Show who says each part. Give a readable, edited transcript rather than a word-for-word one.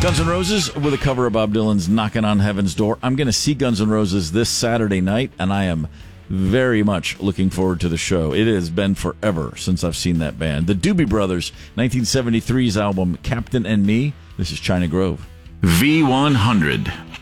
Speaker 1: Guns N' Roses with a cover of Bob Dylan's Knockin' on Heaven's Door. I'm going to see Guns N' Roses this Saturday night, and I am very much looking forward to the show. It has been forever since I've seen that band. The Doobie Brothers, 1973's album Captain and Me. This is China Grove.
Speaker 2: V100.